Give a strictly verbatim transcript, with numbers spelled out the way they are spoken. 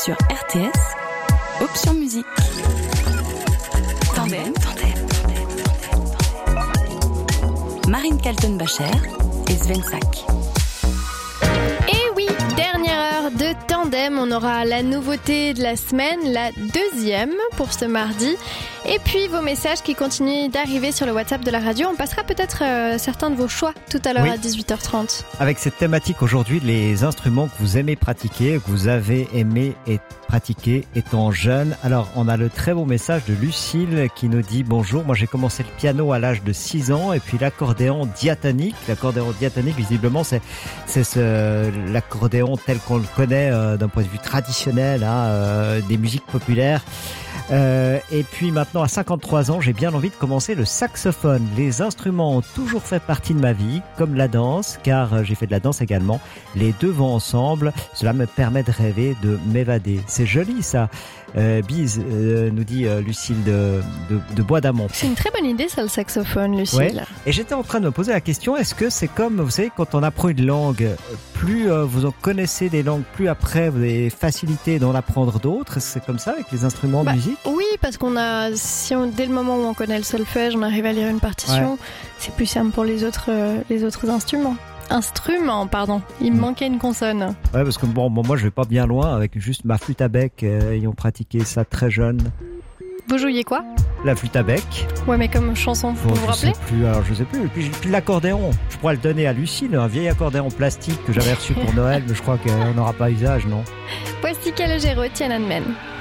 sur R T S, option musique. Tandem, tandem, tandem, tandem. Marine Kaltenbacher et Sven Sack. Et oui, dernière heure de Tandem, on aura la nouveauté de la semaine, la deuxième pour ce mardi. Et puis vos messages qui continuent d'arriver sur le WhatsApp de la radio. On passera peut-être euh, certains de vos choix tout à l'heure oui. à dix-huit heures trente. Avec cette thématique aujourd'hui, les instruments que vous aimez pratiquer, que vous avez aimé et pratiquer étant jeune. Alors, on a le très beau message de Lucille qui nous dit « Bonjour, moi j'ai commencé le piano à l'âge de six ans et puis l'accordéon diatonique. » L'accordéon diatonique, visiblement, c'est, c'est ce, l'accordéon tel qu'on le connaît euh, d'un point de vue traditionnel, hein, euh, des musiques populaires. Euh, et puis maintenant à cinquante-trois ans, j'ai bien envie de commencer le saxophone. Les instruments ont toujours fait partie de ma vie, comme la danse, car j'ai fait de la danse également. Les deux vont ensemble, cela me permet de rêver, de m'évader. C'est joli ça. Euh, Bise, euh, nous dit euh, Lucille de, de, de Bois d'Amont. C'est une très bonne idée ça, le saxophone, Lucille. Ouais. Et j'étais en train de me poser la question, est-ce que c'est comme, vous savez, quand on apprend une langue, plus euh, vous en connaissez des langues, plus après vous avez facilité d'en apprendre d'autres. C'est comme ça avec les instruments bah, de musique? Oui, parce qu'on a, si on, dès le moment où on connaît le solfège, on arrive à lire une partition, ouais. c'est plus simple pour les autres, euh, les autres instruments. Instrument, pardon. Il me mmh. manquait une consonne. Ouais, parce que bon, bon, moi je vais pas bien loin avec juste ma flûte à bec, euh, ayant pratiqué ça très jeune. Vous jouiez quoi? La flûte à bec. Ouais, mais comme chanson, vous bon, vous, vous rappelez? Je sais plus, alors je sais plus. Et puis, puis l'accordéon, je pourrais le donner à Lucille, un vieil accordéon plastique que j'avais reçu pour Noël, mais je crois qu'on n'aura pas usage, non? Voici Calogero, Tiananmen.